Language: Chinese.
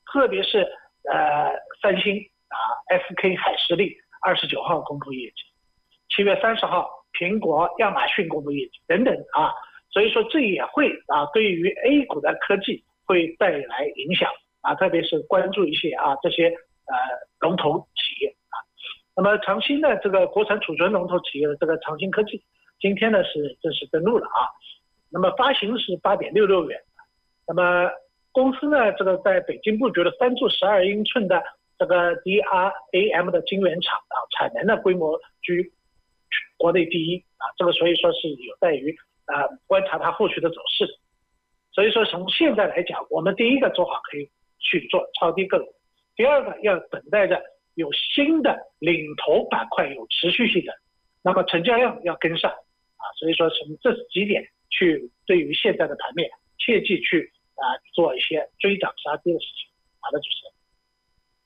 特别是三星SK 海士力29号公布业绩，7月30号苹果、亚马逊公布业绩等等所以说这也会对于 A 股的科技会带来影响特别是关注一些这些龙头企业那么长兴的这个国产储存龙头企业的这个长兴科技，今天呢是正式登陆了那么发行是8.66元，那么公司呢这个在北京布局了3座12英寸的这个 DRAM 的晶圆厂产能的规模居国内第一这个所以说是有待于观察它后续的走势。所以说从现在来讲，我们第一个做好可以去做超低个股，第二个要等待着有新的领头板块有持续性的，那么成交量要跟上所以说从这几点去对于现在的盘面切记去做一些追涨杀跌的事情。好的，主持人。